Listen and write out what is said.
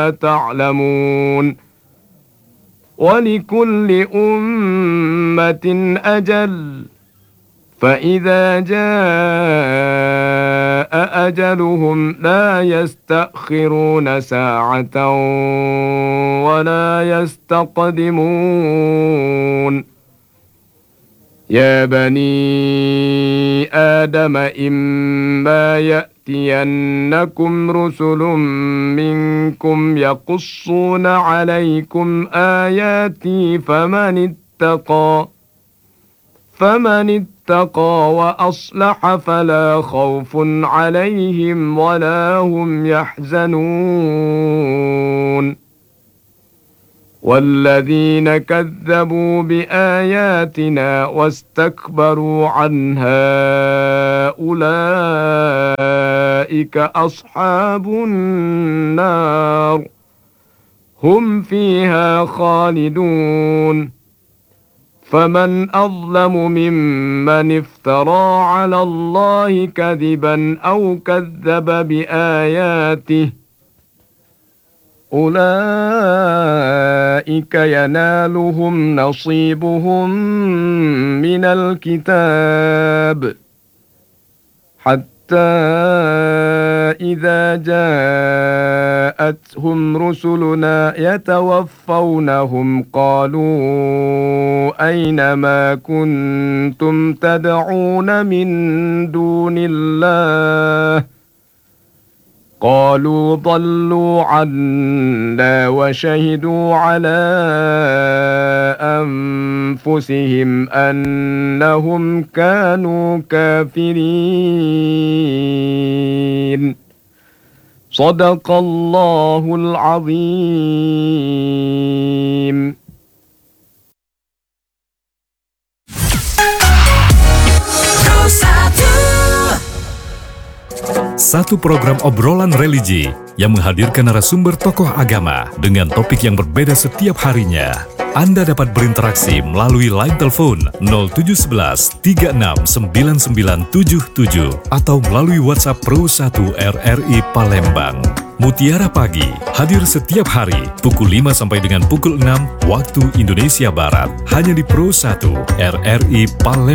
تعلمون ولكل أمة أجل فإذا جاء أجلهم لا يستأخرون ساعة ولا يستقدمون يا بني آدم إما يأتينكم رسل منكم يقصون عليكم آياتي فمن اتقى وأصلح فلا خوف عليهم ولا هم يحزنون والذين كذبوا بآياتنا واستكبروا عنها أولئك أصحاب النار هم فيها خالدون فمن أظلم ممن افترى على الله كذبا أو كذب بآياته أولئك ينالهم نصيبهم من الكتاب حتى إذا جاءتهم رسلنا يتوفونهم قالوا أين ما كنتم تدعون من دون الله قالوا ضلوا عنا وشهدوا على أنفسهم أنهم كانوا كافرين صدق الله العظيم. Satu program obrolan religi yang menghadirkan narasumber tokoh agama dengan topik yang berbeda setiap harinya. Anda dapat berinteraksi melalui line telepon 0711 369977 atau melalui WhatsApp Pro 1 RRI Palembang. Mutiara Pagi hadir setiap hari pukul 5 sampai dengan pukul 6 waktu Indonesia Barat hanya di Pro 1 RRI Palembang.